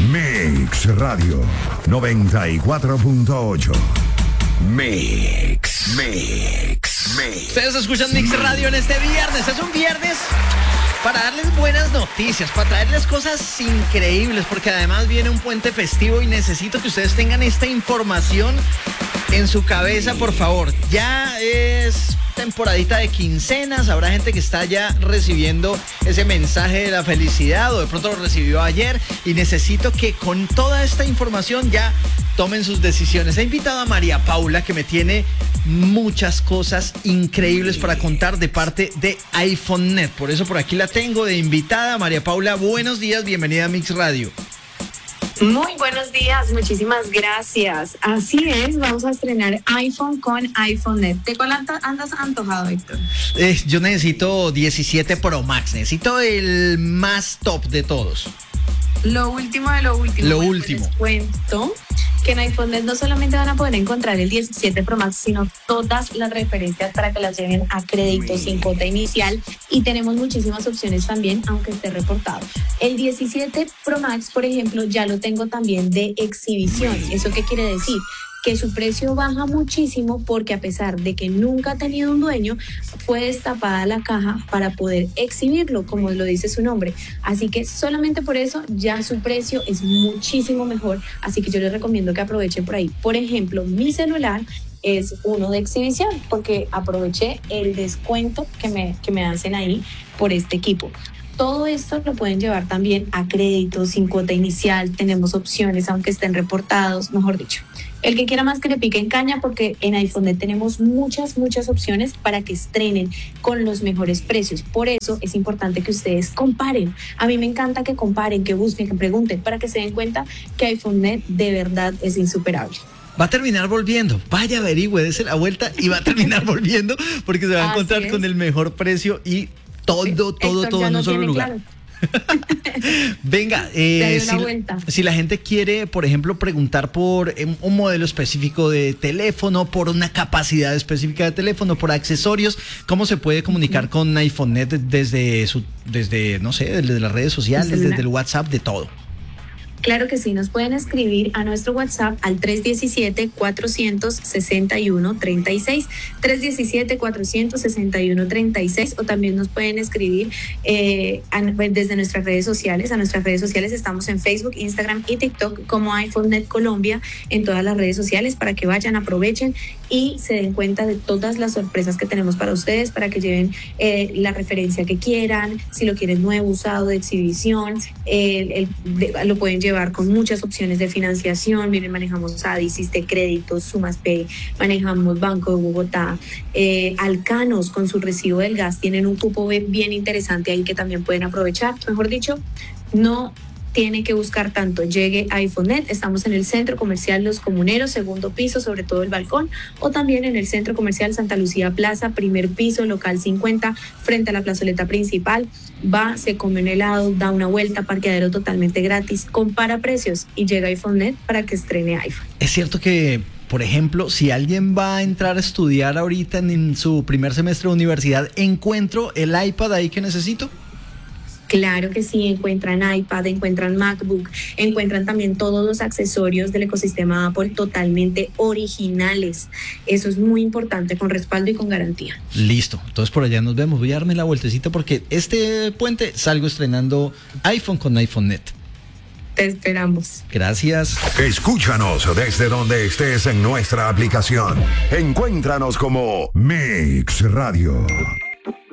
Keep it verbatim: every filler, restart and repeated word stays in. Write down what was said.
Mix Radio noventa y cuatro punto ocho. Mix, Mix, Mix. Ustedes escuchan Mix Radio en este viernes. Es un viernes para darles buenas noticias, para traerles cosas increíbles, porque además viene un puente festivo y necesito que ustedes tengan esta información en su cabeza, por favor. Ya es temporadita de quincenas, habrá gente que está ya recibiendo ese mensaje de la felicidad o de pronto lo recibió ayer y necesito que con toda esta información ya tomen sus decisiones. He invitado a María Paula, que me tiene muchas cosas increíbles para contar de parte de iPhoneNet. Por eso por aquí la tengo de invitada. María Paula, buenos días, bienvenida a Mix Radio. Muy buenos días, muchísimas gracias. Así es, vamos a estrenar iPhone con iPhoneNet. ¿De cuál andas antojado, Héctor? Eh, yo necesito diecisiete Pro Max, necesito el más top de todos. Lo último de lo último. Lo bueno, último. Les cuento que en iPhoneNet no solamente van a poder encontrar el diecisiete Pro Max, sino todas las referencias para que las lleven a crédito sin cuota inicial, y tenemos muchísimas opciones también, aunque esté reportado. El diecisiete Pro Max, por ejemplo, ya lo tengo también de exhibición. ¿Eso qué quiere decir? Que su precio baja muchísimo porque a pesar de que nunca ha tenido un dueño, fue destapada la caja para poder exhibirlo, como lo dice su nombre. Así que solamente por eso ya su precio es muchísimo mejor. Así que yo les recomiendo que aprovechen por ahí. Por ejemplo, mi celular es uno de exhibición porque aproveché el descuento que me, que me hacen ahí por este equipo. Todo esto lo pueden llevar también a crédito, sin cuota inicial. Tenemos opciones, aunque estén reportados, mejor dicho. El que quiera más que le pique en caña, porque en iPhoneNet tenemos muchas, muchas opciones para que estrenen con los mejores precios. Por eso es importante que ustedes comparen. A mí me encanta que comparen, que busquen, que pregunten, para que se den cuenta que iPhoneNet de verdad es insuperable. Va a terminar volviendo. Vaya, averigüe, dése la vuelta y va a terminar volviendo porque se va a encontrar con el mejor precio y todo, sí, todo, Héctor, todo en un solo lugar. Claro. Venga, eh, si, si la gente quiere, por ejemplo, preguntar por un modelo específico de teléfono, por una capacidad específica de teléfono, por accesorios, ¿cómo se puede comunicar uh-huh. con iPhoneNet desde su, desde, no sé, desde las redes sociales, desde el WhatsApp, de todo? Claro que sí, nos pueden escribir a nuestro WhatsApp al tres uno siete, cuatro seis uno, tres seis, tres uno siete, cuatro seis uno, tres seis, o también nos pueden escribir eh, a, desde nuestras redes sociales. A nuestras redes sociales estamos en Facebook, Instagram y TikTok como iPhoneNet Colombia, en todas las redes sociales, para que vayan, aprovechen y se den cuenta de todas las sorpresas que tenemos para ustedes, para que lleven eh, la referencia que quieran, si lo quieren nuevo, usado, de exhibición, eh, el, de, lo pueden llevar llevar con muchas opciones de financiación. Miren, manejamos Adis, de créditos, Sumas Pay, manejamos Banco de Bogotá, eh, Alcanos con su recibo del gas, tienen un cupo bien interesante ahí que también pueden aprovechar. Mejor dicho, no tiene que buscar tanto, llegue a iPhoneNet. Estamos en el Centro Comercial Los Comuneros, segundo piso, sobre todo el balcón, o también en el Centro Comercial Santa Lucía Plaza, primer piso, local cincuenta, frente a la plazoleta principal. Va, se come un helado, da una vuelta, parqueadero totalmente gratis, compara precios y llega a iPhoneNet para que estrene iPhone. Es cierto que, por ejemplo, si alguien va a entrar a estudiar ahorita en, en su primer semestre de universidad, ¿encuentro el iPad ahí que necesito? Claro que sí, encuentran iPad, encuentran MacBook, encuentran también todos los accesorios del ecosistema Apple totalmente originales. Eso es muy importante, con respaldo y con garantía. Listo, entonces por allá nos vemos. Voy a darme la vueltecita porque este puente salgo estrenando iPhone con iPhoneNet. Te esperamos. Gracias. Escúchanos desde donde estés en nuestra aplicación. Encuéntranos como Mix Radio.